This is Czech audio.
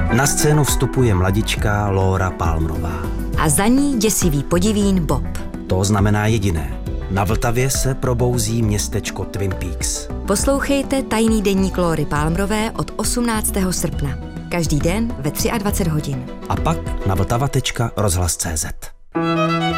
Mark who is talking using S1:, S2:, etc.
S1: Na scénu vstupuje mladička Laura Palmerová.
S2: A za ní děsivý podivín Bob.
S1: To znamená jediné. Na Vltavě se probouzí městečko Twin Peaks.
S2: Poslouchejte Tajný deník Laury Palmerové od 18. srpna. Každý den ve 23 hodin.
S1: A pak na vltava.rozhlas.cz.